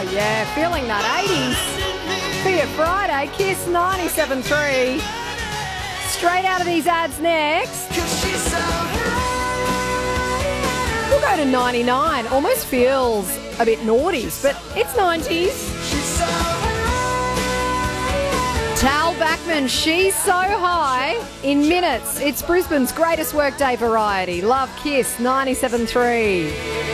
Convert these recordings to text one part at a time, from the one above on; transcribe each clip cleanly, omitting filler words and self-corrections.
yeah, feeling that 80s. Be it Friday, Kiss 97.3. Straight out of these ads next. We'll go to 99. Almost feels a bit naughties, but it's 90s. Tal Bachman, She's So High. In minutes, it's Brisbane's greatest workday variety. Love Kiss 97.3.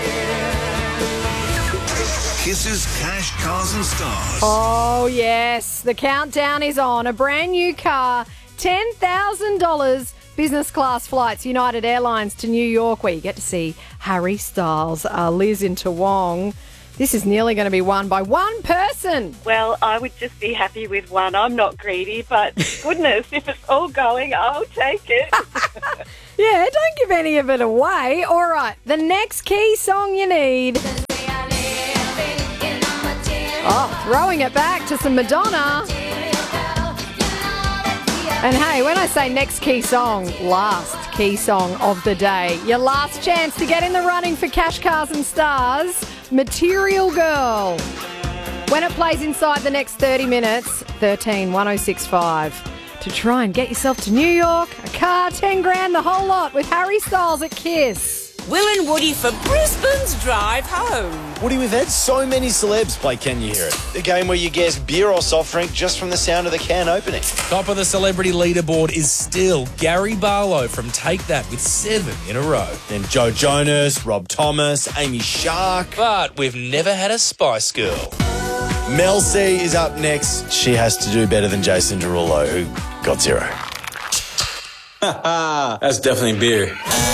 Kiss's Cash, Cars and Stars. Oh, yes. The countdown is on. A brand new car, $10,000 business class flights, United Airlines to New York, where you get to see Harry Styles, Liz in Toowong. This is nearly going to be won by one person. Well, I would just be happy with one. I'm not greedy, but goodness, if it's all going, I'll take it. Yeah, don't give any of it away. All right, the next key song you need. Oh, throwing it back to some Madonna. And hey, when I say next key song, last key song of the day, your last chance to get in the running for Cash, Cars and Stars, Material Girl. When it plays inside the next 30 minutes, 13 1065. To try and get yourself to New York, a car, 10 grand, the whole lot with Harry Styles at Kiss. Will and Woody for Brisbane's drive home. Woody, we've had so many celebs play Can You Hear It? The game where you guess beer or soft drink just from the sound of the can opening. Top of the celebrity leaderboard is still Gary Barlow from Take That with 7 in a row. Then Joe Jonas, Rob Thomas, Amy Shark. But we've never had a Spice Girl. Mel C is up next. She has to do better than Jason Derulo, who got 0. That's definitely beer.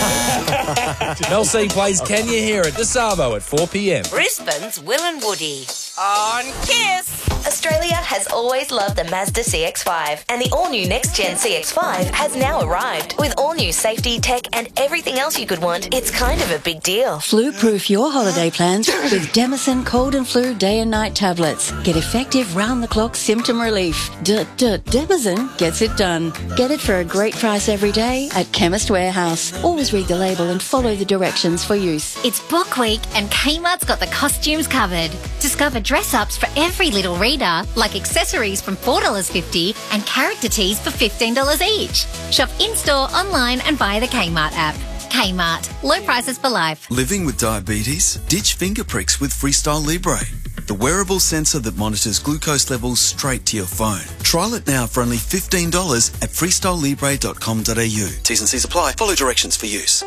Mel C plays Can You Hear It? DeSavo at 4 p.m. Brisbane's Will and Woody on Kiss. Australia has always loved the Mazda CX-5, and the all-new next-gen CX-5 has now arrived. With all-new safety, tech, and everything else you could want, it's kind of a big deal. Flu-proof your holiday plans with Demison Cold and Flu Day and Night tablets. Get effective round-the-clock symptom relief. Demison gets it done. Get it for a great price every day at Chemist Warehouse. Always read the label and follow the directions for use. It's Book Week and Kmart's got the costumes covered. Discover dress-ups for every little reader, like accessories from $4.50 and character tees for $15 each. Shop in-store, online and via the Kmart app. Kmart. Low prices for life. Living with diabetes? Ditch finger pricks with Freestyle Libre. The wearable sensor that monitors glucose levels straight to your phone. Trial it now for only $15 at freestylelibre.com.au. T's and C's apply. Follow directions for use.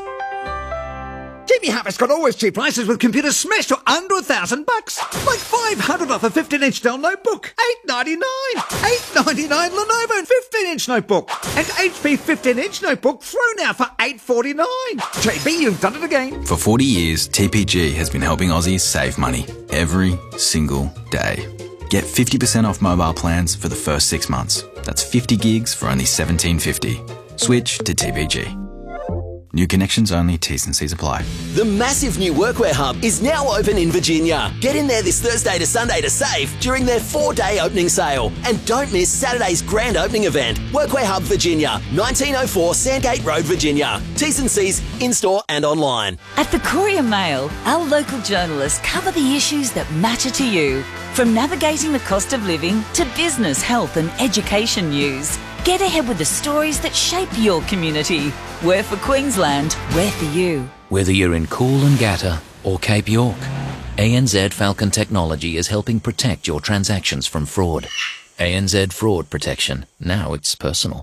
Jimmy Harris got always cheap prices with computers smashed to under $1,000. Like $500 off a 15-inch Dell notebook. $899. $899 Lenovo 15-inch notebook. And HP 15-inch notebook thrown out for $849. JB, you've done it again. For 40 years, TPG has been helping Aussies save money every single day. Get 50% off mobile plans for the first 6 months. That's 50 gigs for only $17.50. Switch to TPG. New connections only, T's and C's apply. The massive new Workwear Hub is now open in Virginia. Get in there this Thursday to Sunday to save during their 4-day opening sale. And don't miss Saturday's grand opening event. Workwear Hub Virginia, 1904 Sandgate Road, Virginia. T's and C's in-store and online. At the Courier Mail, our local journalists cover the issues that matter to you. From navigating the cost of living to business, health and education news. Get ahead with the stories that shape your community. We're for Queensland, we're for you. Whether you're in Coolangatta or Cape York, ANZ Falcon Technology is helping protect your transactions from fraud. ANZ Fraud Protection. Now it's personal.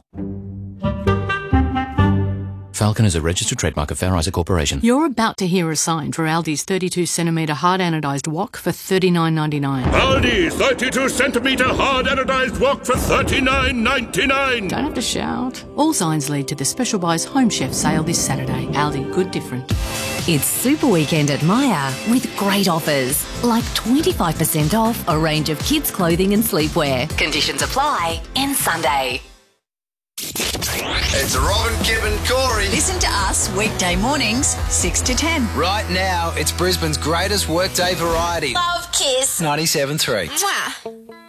Falcon is a registered trademark of Fair Isaac Corporation. You're about to hear a sign for Aldi's 32cm hard anodised wok for $39.99. Aldi 32cm hard anodised wok for $39.99. Don't have to shout. All signs lead to the Special Buys Home Chef sale this Saturday. Aldi, good different. It's Super Weekend at Myer with great offers, like 25% off a range of kids' clothing and sleepwear. Conditions apply. End Sunday. It's Robin, Kip and Corey. Listen to us weekday mornings, 6 to 10. Right now, it's Brisbane's greatest workday variety. Love Kiss. 97.3. Mwah.